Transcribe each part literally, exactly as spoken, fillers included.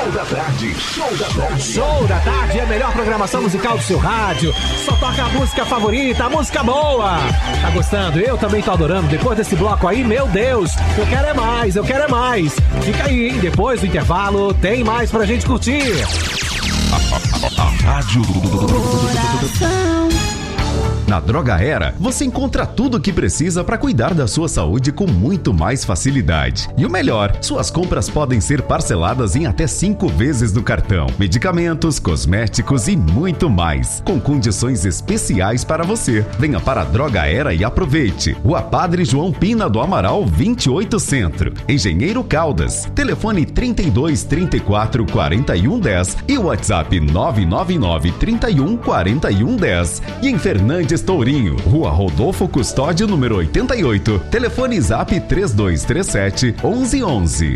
Show da tarde, show da tarde. Show da tarde é a melhor programação musical do seu rádio. Só toca a música favorita, a música boa. Tá gostando? Eu também tô adorando. Depois desse bloco aí, meu Deus, eu quero é mais, eu quero é mais. Fica aí, hein? Depois do intervalo, tem mais pra gente curtir. Rádio Na Droga Era, você encontra tudo o que precisa para cuidar da sua saúde com muito mais facilidade. E o melhor, suas compras podem ser parceladas em até cinco vezes no cartão. Medicamentos, cosméticos e muito mais, com condições especiais para você. Venha para a Droga Era e aproveite. Rua Padre João Pina do Amaral, vinte e oito Centro. Engenheiro Caldas. Telefone trinta e dois, trinta e quatro, quarenta e um, dez e o WhatsApp nove nove nove, trinta e um, quarenta e um, dez. E em Fernandes Tourinho, Rua Rodolfo Custódio, número oitenta e oito. Telefone Zap três dois três sete, onze onze.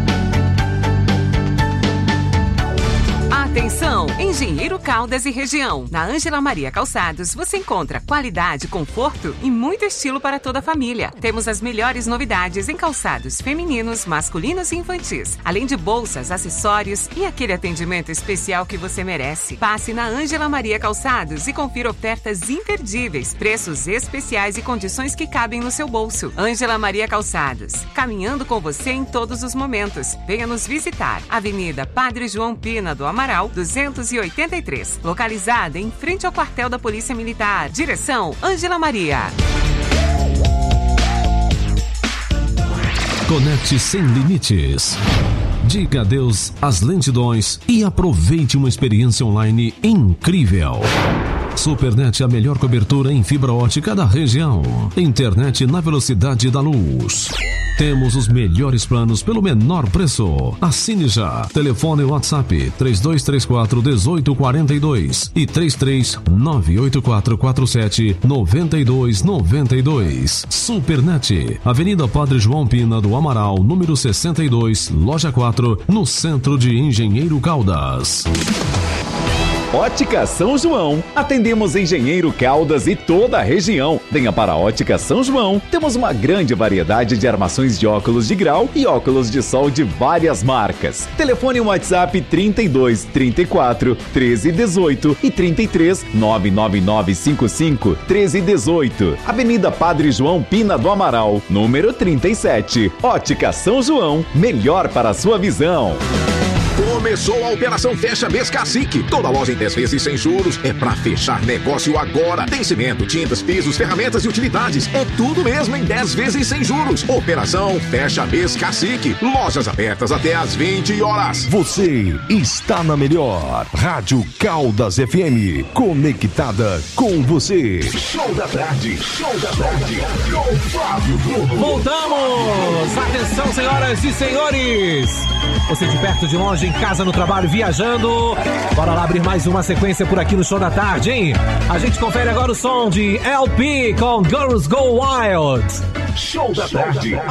Atenção, Engenheiro Caldas e região. Na Ângela Maria Calçados, você encontra qualidade, conforto e muito estilo para toda a família. Temos as melhores novidades em calçados femininos, masculinos e infantis, além de bolsas, acessórios e aquele atendimento especial que você merece. Passe na Ângela Maria Calçados e confira ofertas imperdíveis, preços especiais e condições que cabem no seu bolso. Ângela Maria Calçados, caminhando com você em todos os momentos. Venha nos visitar. Avenida Padre João Pina do Amaral, duzentos e oitenta e três, localizada em frente ao quartel da Polícia Militar. Direção Ângela Maria. Conecte sem limites. Diga adeus às lentidões e aproveite uma experiência online incrível. Supernet, a melhor cobertura em fibra ótica da região. Internet na velocidade da luz. Temos os melhores planos pelo menor preço. Assine já. Telefone WhatsApp três dois três quatro, um oito quatro dois e três três nove oito quatro quatro sete, nove dois nove dois. Supernet, Avenida Padre João Pina do Amaral, número sessenta e dois, loja quatro, no centro de Engenheiro Caldas. Ótica São João. Atendemos Engenheiro Caldas e toda a região. Venha para a Ótica São João. Temos uma grande variedade de armações de óculos de grau e óculos de sol de várias marcas. Telefone WhatsApp trinta e dois, trinta e quatro, treze, dezoito e trinta e três, nove nove nove cinco cinco, treze, dezoito. Avenida Padre João Pina do Amaral, número trinta e sete. Ótica São João. Melhor para a sua visão. Começou a Operação Fecha Mês Cacique. Toda loja em dez vezes sem juros. É pra fechar negócio agora. Tem cimento, tintas, pisos, ferramentas e utilidades. É tudo mesmo em dez vezes sem juros. Operação Fecha Mês Cacique. Lojas abertas até às vinte horas. Você está na melhor Rádio Caldas F M. Conectada com você. Show da tarde, show da tarde. Com Flávio Bruno. Voltamos! Atenção, senhoras e senhores! Você de perto, de longe, em casa, no trabalho, viajando. Bora lá abrir mais uma sequência por aqui no Show da Tarde, hein? A gente confere agora o som de L P com Girls Go Wild. Show da tarde.